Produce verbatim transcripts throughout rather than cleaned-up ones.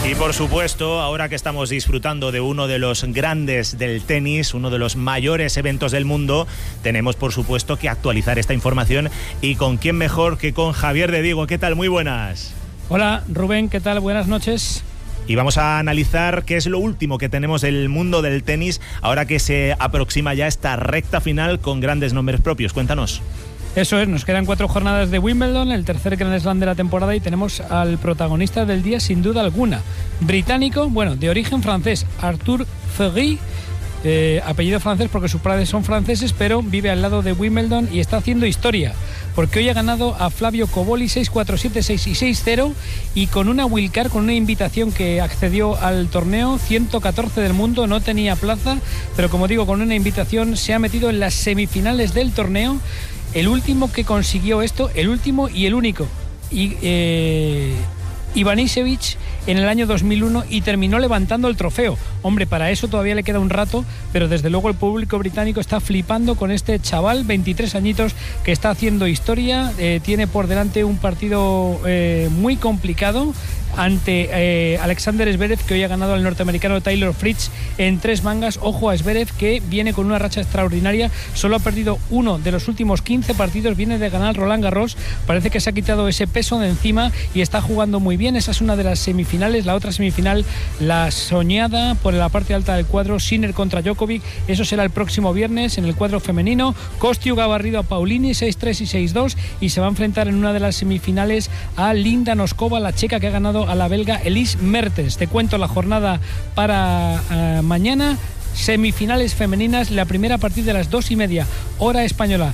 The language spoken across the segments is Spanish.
Y por supuesto, ahora que estamos disfrutando de uno de los grandes del tenis, uno de los mayores eventos del mundo, tenemos por supuesto que actualizar esta información. ¿Y con quién mejor que con Javier de Diego? ¿Qué tal? Muy buenas. Hola Rubén, ¿qué tal? Buenas noches. Y vamos a analizar qué es lo último que tenemos del mundo del tenis ahora que se aproxima ya esta recta final con grandes nombres propios. Cuéntanos. Eso es, nos quedan cuatro jornadas de Wimbledon, el tercer Grand Slam de la temporada, y tenemos al protagonista del día sin duda alguna. Británico, bueno, de origen francés, Arthur Fugit, eh, apellido francés porque sus padres son franceses, pero vive al lado de Wimbledon y está haciendo historia, porque hoy ha ganado a Flavio Cobolli seis cuatro, siete seis y seis cero, y con una wildcard, con una invitación que accedió al torneo, ciento catorce del mundo, no tenía plaza, pero como digo, con una invitación se ha metido en las semifinales del torneo. El último que consiguió esto, el último y el único, y, eh, Ivanisevic, en el año dos mil uno, y terminó levantando el trofeo. Hombre, para eso todavía le queda un rato, pero desde luego el público británico está flipando con este chaval, veintitrés añitos, que está haciendo historia. Eh, tiene por delante un partido eh, muy complicado ante eh, Alexander Zverev, que hoy ha ganado al norteamericano Taylor Fritz en tres mangas. Ojo a Zverev, que viene con una racha extraordinaria, solo ha perdido uno de los últimos quince partidos, viene de ganar Roland Garros, parece que se ha quitado ese peso de encima y está jugando muy bien. Esa es una de las semifinales. La otra semifinal, la soñada por la parte alta del cuadro, Sinner contra Djokovic, eso será el próximo viernes en el cuadro femenino. Kostiuk ha barrido a Paulini seis tres y seis dos y se va a enfrentar en una de las semifinales a Linda Noskova, la checa, que ha ganado a la belga Elise Mertens. Te cuento la jornada para uh, mañana. Semifinales femeninas, la primera a partir de las dos y media hora española,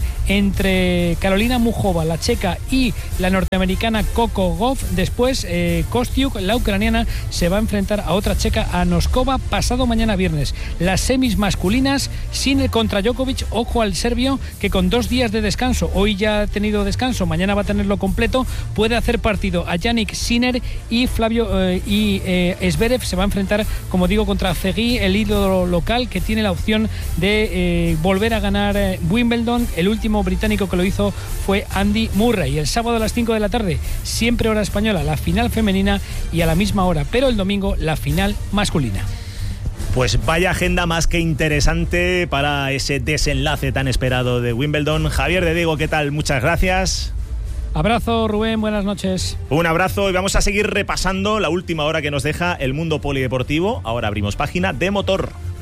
entre Carolina Muchova, la checa, y la norteamericana Coco Gauff. Después eh, Kostiuk, la ucraniana, se va a enfrentar a otra checa, a Noskova, pasado mañana viernes. Las semis masculinas, Sinner contra Djokovic. Ojo al serbio, que con dos días de descanso, hoy ya ha tenido descanso, mañana va a tenerlo completo, puede hacer partido a Jannik Sinner, y Flavio eh, y eh, Zverev se va a enfrentar, como digo, contra Fugit, el ídolo local, que tiene la opción de eh, volver a ganar eh, Wimbledon. El último británico que lo hizo fue Andy Murray. El sábado a las cinco de la tarde, siempre hora española, la final femenina, y a la misma hora, pero el domingo, la final masculina. Pues vaya agenda más que interesante para ese desenlace tan esperado de Wimbledon. Javier de Diego, ¿qué tal? Muchas gracias. Abrazo, Rubén, buenas noches. Un abrazo, y vamos a seguir repasando la última hora que nos deja el mundo polideportivo. Ahora abrimos página de motor.